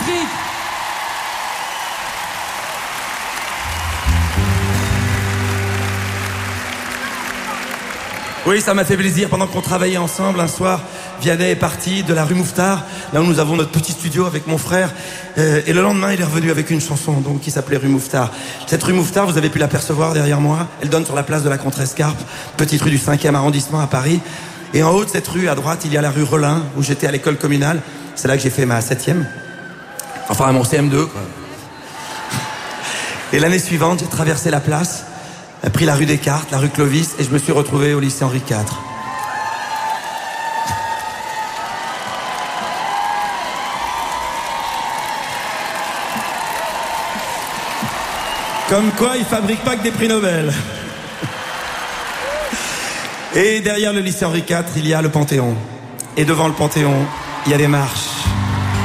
Patrick. Oui, ça m'a fait plaisir. Pendant qu'on travaillait ensemble, un soir, Vianney est parti de la rue Mouffetard, là où nous avons notre petit studio avec mon frère. Et le lendemain, il est revenu avec une chanson donc, qui s'appelait Rue Mouffetard. Cette rue Mouffetard, vous avez pu l'apercevoir derrière moi. Elle donne sur la place de la Contrescarpe, petite rue du 5e arrondissement à Paris. Et en haut de cette rue, à droite, il y a la rue Rollin, où j'étais à l'école communale. C'est là que j'ai fait ma 7e. Enfin, mon CM2, quoi. Et l'année suivante, j'ai traversé la place, pris la rue Descartes, la rue Clovis, et je me suis retrouvé au lycée Henri IV. Comme quoi, ils fabriquent pas que des prix Nobel. Et derrière le lycée Henri IV, il y a le Panthéon. Et devant le Panthéon, il y a des marches.